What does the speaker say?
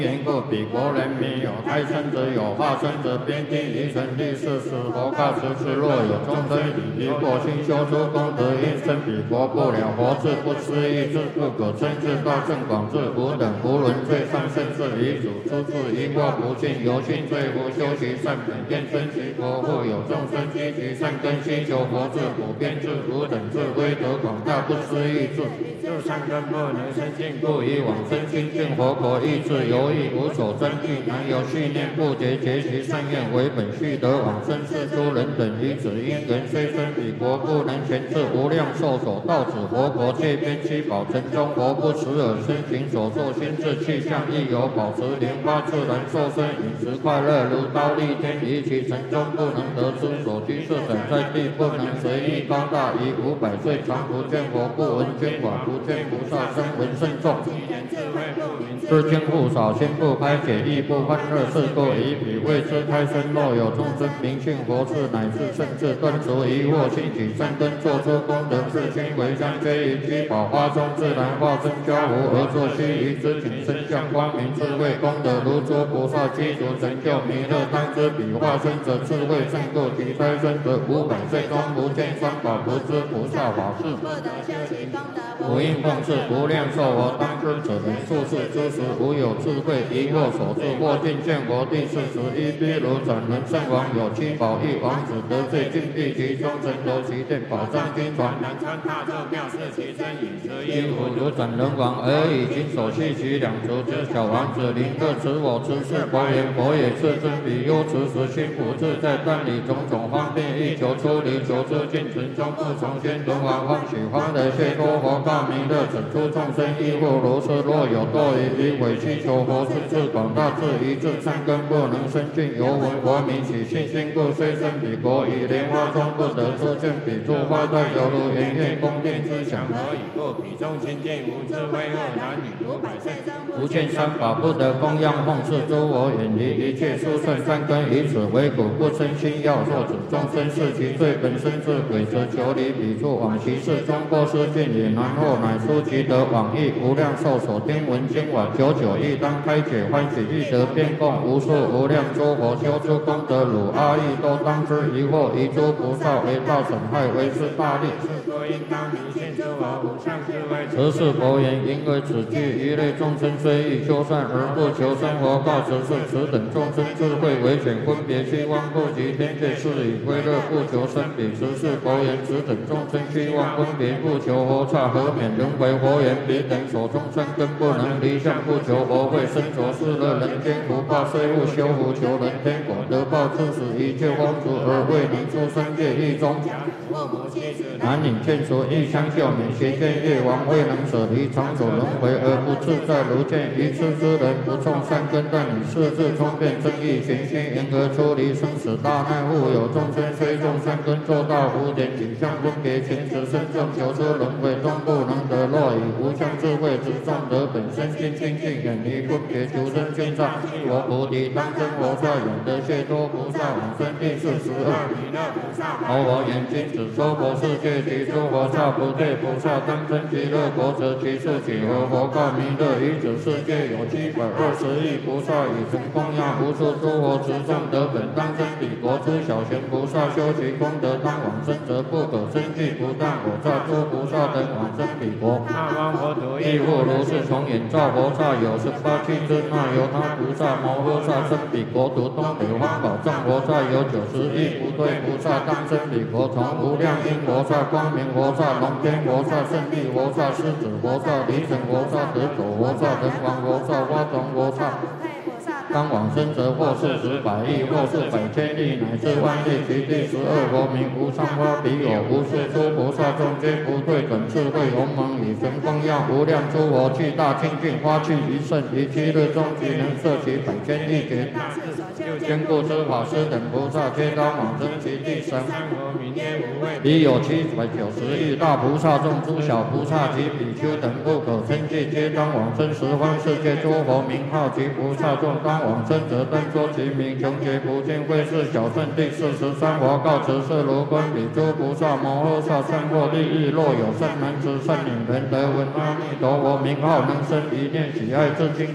因故彼国人民有胎生者有化生者，边境一生第四世佛告十世，若有众生以离过心修诸功德，应生彼国不了活智，不思议智，不可称智，道正广智，无等无伦最上甚至离主出自因过不尽，由心罪福修习善本愿生其国，复有众生积其善根，希求佛智，普遍智，无等智，威德广大，不思议智，就善根不能生尽，故以往生清净佛国意志由意无所争议，难有续念不竭，结其善愿为本续得往生是诸人等以此因缘，虽生彼国不能全至无量寿所到此佛国，界边七宝城中佛不时而身行所作心智气象，亦有保持莲花自然受身，饮食快乐如刀立天，以其城中不能得知所居设等在地不能随意高大，以500岁常不见佛，不闻捐寡，不见菩萨声闻甚众，知经不少，心不开解，亦不欢乐，是故以彼为之开生。若有众生明信佛智，乃至甚至断除疑惑，兴起善根，做出功德，自心为香，皆于居宝花中自然化身交互，而作须臾之景，身相光明，智慧功德如诸菩萨积足成就弥勒，当知彼化身者智慧胜过其胎生者500岁中不见三宝，不知菩萨法事，不应奉事，无量寿佛，当知此人处世之时，无有智慧疑惑所致，或尽见佛第41毗卢转轮圣王有七宝一王子得罪禁闭其中，神罗其殿宝藏金传，南川大众妙事其身饮食衣服如转轮王，而以金手系其两足之小王子临客持我持是佛言，佛也世尊彼忧持时心不自在，但以种种方便欲求出离，求知尽存中不从先轮王欢喜欢的谢脱佛告弥勒，整出众生亦复如是，若有堕于彼鬼祈求佛智智广大智一智善根不能生尽，犹闻佛名起信心故，虽生彼国以莲花中不得出见彼诸花带，犹如圆月宫殿之祥，何以故彼中清净无智慧恶男女500岁不见三宝，不得供养奉事诸佛，远离一切殊胜善根，以此为苦不生心要，若指众生是其罪本身是鬼，则求离彼处往其事中过失见也，然后乃出其得往诣无量寿所听闻经晚久久亦当开解欢喜欲得遍供无数无量诸佛修诸功德，汝阿逸都当知疑惑，以诸菩萨为道损害为是大利，是故应当明信诸佛无上智慧。此是佛言，因为此句一类众生虽欲修善而不求生活，告此是此等众生智慧为选，分别虚妄不及天界，是以归乐不求生彼。此是佛言，此等众生虚妄分别不求佛刹，何免轮回？佛言，彼等所中善根不能离相，不求佛慧，身着世乐人间福报，虽不修福求人天果，得报致使一切风俗，而未能出生界狱中。男女眷属亦相救免，邪见业王未能舍离长久轮回而不自在，如见愚痴之人不种善根，但以世智聪辩正义循心，因而出离生死大难。复有众生虽种善根，做到无点景象分别前持身正求出轮回中不能得，若以无相智慧之众得本身心清净，远离分别求生圈上，我菩提当真佛刹，永得解脱菩萨往生第42弥勒菩萨。佛言，今此说佛世界及诸佛刹不对菩萨当真极乐国，则其数几何？佛告弥勒，于此世界有720亿菩萨，以成供养无数诸佛持众得本当生彼国。诸小贤菩萨修其功德当往生者，不可生计，不但我刹诸菩萨等往生彼国。那方佛土亦复如是，从眼照佛刹有18气之那由他菩萨摩诃萨生彼国土，东北方宝藏佛刹有90亿不对菩萨当生彼国，从无量音佛刹、光明佛刹、龙天佛刹、胜利佛刹、狮子佛刹、离尘佛刹、得走佛刹、人王佛刹、花种佛刹。当往生者，或是10百亿，或是百千亿，乃至万亿。其第12佛名无上花彼有无数诸菩萨众，皆不退转智慧鸿蒙，以神供养无量诸佛，具大清净花趣一甚，于7日中即能摄其百千亿劫。坚固之法师等菩萨，皆当往生其第13佛名曰无畏。彼有790亿大菩萨众，诸小菩萨及比丘等不可称计，皆当往生十方世界诸佛名号及菩萨众，当往生者但说其名，穷劫不尽，会是小圣第43佛告辞是如观彼诸菩萨摩诃萨善获利益，若有善男子善女人得闻阿弥陀佛名号，能生一念喜爱之心。